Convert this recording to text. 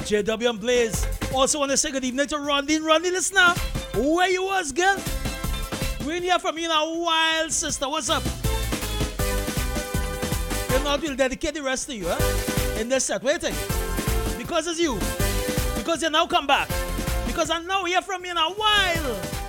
JW and Blaze. Also want to say good evening to Rondine. Rondine, listen now. Where you was, girl? We ain't hear from you in a while, sister. What's up? You know, we'll dedicate the rest to you, huh? In this set. Waiting. Because it's you. Because you now come back. Because I know hear from you in a while.